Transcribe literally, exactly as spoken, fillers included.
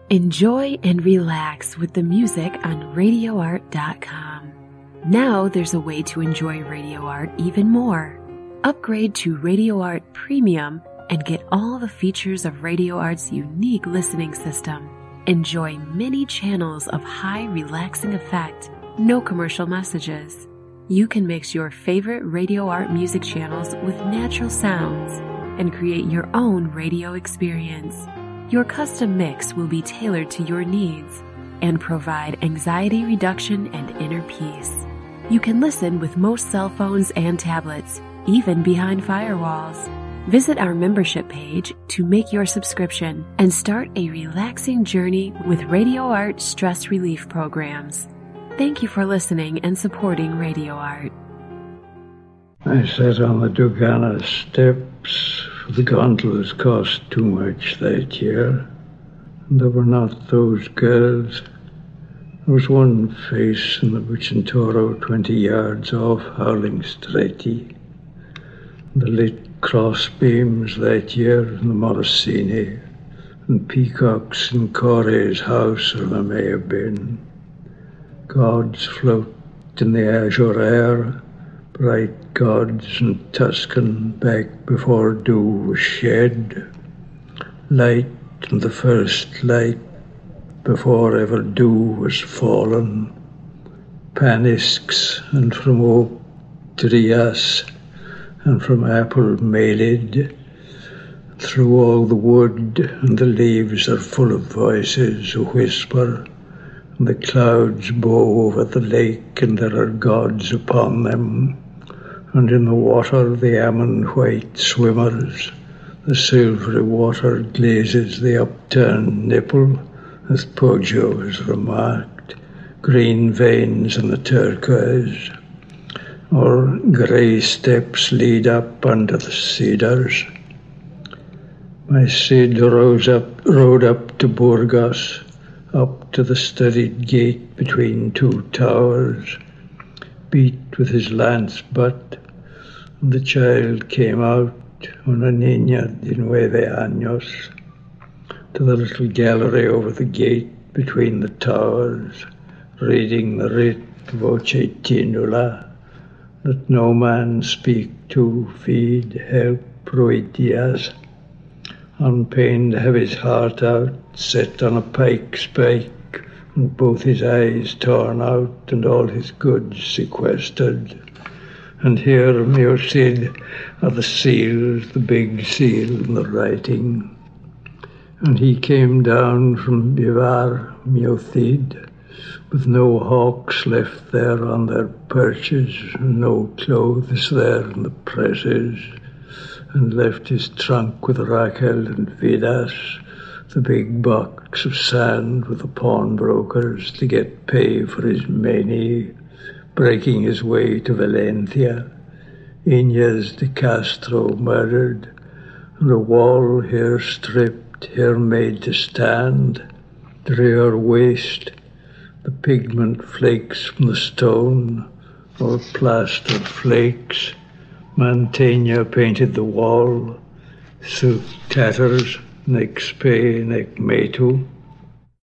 Enjoy and relax with the music on radio art dot com. Now there's a way to enjoy Radio Art even more. Upgrade to Radio Art Premium and get all the features of Radio Art's unique listening system. Enjoy many channels of high relaxing effect, no commercial messages. You can mix your favorite Radio Art music channels with natural sounds and create your own radio experience. Your custom mix will be tailored to your needs and provide anxiety reduction and inner peace. You can listen with most cell phones and tablets, even behind firewalls. Visit our membership page to make your subscription and start a relaxing journey with Radio Art stress relief programs. Thank you for listening and supporting Radio Art. I sat on the Dugana steps, for the gondolas cost too much that year, and there were not those girls. There was one face in the Bucentoro twenty yards off Howling Stretti. The lit cross beams that year in the Morosini, and peacocks in Corey's house, or there may have been. Gods float in the azure air, bright gods in Tuscan back before dew was shed. Light and the first light before ever dew was fallen. Panisks and from oak to Rias and from apple melid. Through all the wood and the leaves are full of voices who whisper, and the clouds bow over the lake, and there are gods upon them. And in the water the almond white swimmers, the silvery water glazes the upturned nipple, as Poggio has remarked, green veins in the turquoise, or grey steps lead up under the cedars. My Cid rose up, rode up to Burgos, up to the studded gate between two towers, beat with his lance butt, and the child came out, una niña de nueve años, to the little gallery over the gate between the towers, reading the writ voce tinula, that no man speak to, feed, help, proitias, on pain to have his heart out, set on a pike spike, and both his eyes torn out, and all his goods sequestered. And here, mio Cid, are the seals, the big seal and the writing. And he came down from Bivar, mio Cid, with no hawks left there on their perches, and no clothes there in the presses, and left his trunk with Raquel and Vidas, the big box of sand with the pawnbrokers to get pay for his many, breaking his way to Valencia, Inez de Castro murdered, and a wall here stripped, here made to stand, drear waste, the pigment flakes from the stone, or plaster flakes. Mantegna painted the wall, silk tatters, nec spe, nec metu,